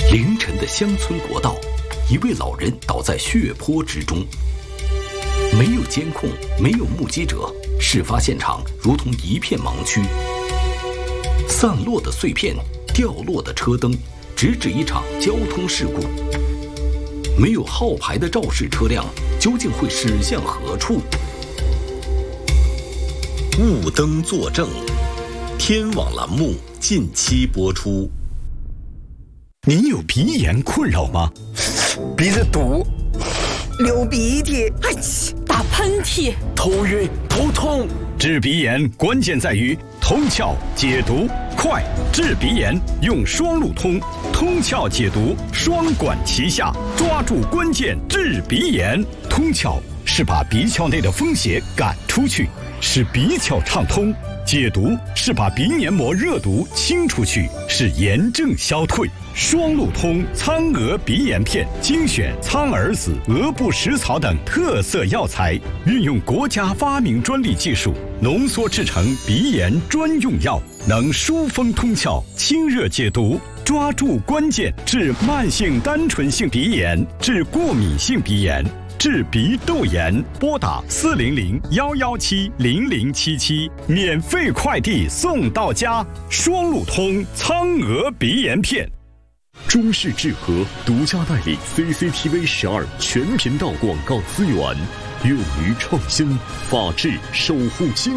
凌晨的乡村国道，一位老人倒在血泊之中。没有监控，没有目击者，事发现场如同一片盲区。散落的碎片，掉落的车灯，直指一场交通事故。没有号牌的肇事车辆，究竟会驶向何处？ 雾灯作证，天网栏目近期播出。 你有鼻炎困扰吗？ 鼻子堵，流鼻涕， 打喷嚏， 头晕头痛。 治鼻炎关键在于通窍解毒快，治鼻炎用双路通，通窍解毒双管齐下，抓住关键治鼻炎。通窍是把鼻窍内的风邪赶出去，使鼻窍畅通；解毒是把鼻黏膜热毒清出去，使炎症消退。双路通苍蛾鼻炎片精选苍耳子、鹅不食草等特色药材，运用国家发明专利技术浓缩制成鼻炎专用药，能疏风通窍、清热解毒，抓住关键治慢性单纯性鼻炎、治过敏性鼻炎、治鼻窦炎。拨打400-117-0077，免费快递送到家。双路通苍蛾鼻炎片。 中视智和独家代理 CCTV 12全频道广告资源，勇于创新，法治守护经